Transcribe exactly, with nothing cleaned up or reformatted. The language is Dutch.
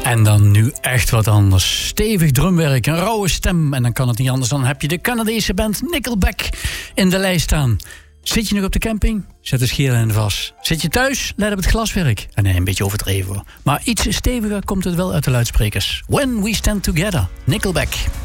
En dan nu echt wat anders. Stevig drumwerk, een rauwe stem. En dan kan het niet anders, dan heb je de Canadese band Nickelback in de lijst staan. Zit je nog op de camping? Zet de scheren vast. Zit je thuis? Let op het glaswerk. En nee, een beetje overdreven hoor. Maar iets steviger komt het wel uit de luidsprekers. When We Stand Together, Nickelback.